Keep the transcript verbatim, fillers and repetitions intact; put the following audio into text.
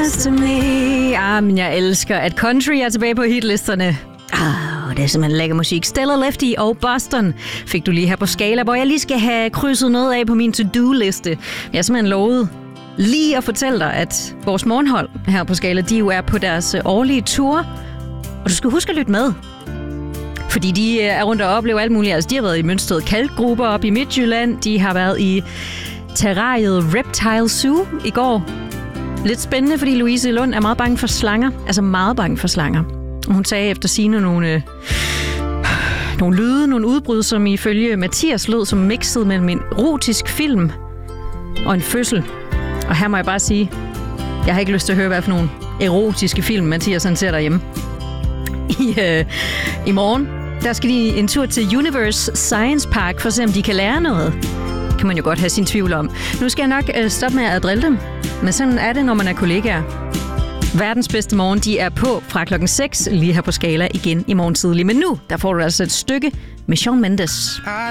Destiny. Ah, men jeg elsker, at country er tilbage på hitlisterne. Ah, det er simpelthen lækker musik. Stella Lefty og Boston fik du lige her på Skala, hvor jeg lige skal have krydset noget af på min to-do-liste. Jeg har simpelthen lovet lige at fortælle dig, at vores morgenhold her på Skala, de jo er på deres årlige tur. Og du skal huske at lytte med. Fordi de er rundt og oplever alt muligt. Altså, de har været i Mønsted Kalkgrupper op i Midtjylland. De har været i terrariet Reptile Zoo i går. Lidt spændende, fordi Louise Lund er meget bange for slanger. Altså meget bange for slanger. Og hun sagde efter sigende nogle, øh, nogle lyde, nogle udbrud, som ifølge Mathias lød som mixet mellem en erotisk film og en fødsel. Og her må jeg bare sige, jeg har ikke lyst til at høre, hvad for nogle erotiske film Mathias han ser derhjemme. I, øh, I morgen, der skal de en tur til Universe Science Park for at se, om de kan lære noget. Kan man jo godt have sin tvivl om. Nu skal jeg nok øh, stoppe med at drille dem. Men sådan er det, når man er kollegaer. Verdens bedste morgen, de er på fra klokken seks lige her på Skala igen i morgen tidlig. Men nu, der får du altså et stykke med Shawn Mendes.